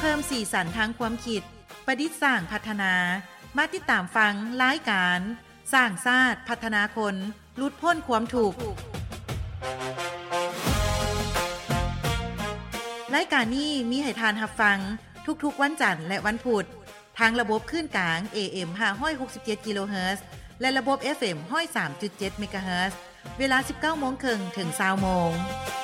เพิ่มสีสันทางความคิดประดิษฐ์สร้างพัฒนามาติดตามฟังรายการสร้างชาติพัฒนาคนหลุดพ้นความทุกข์รายการนี้มีให้ทานรับฟังทุกๆวันจันทร์และวันพุธทางระบบคลื่นกลาง AM 567 กิโลเฮิรตซ์และระบบ FM 103.7 เมกะเฮิรตซ์เวลา 19:30 น. ถึง 20:00 น.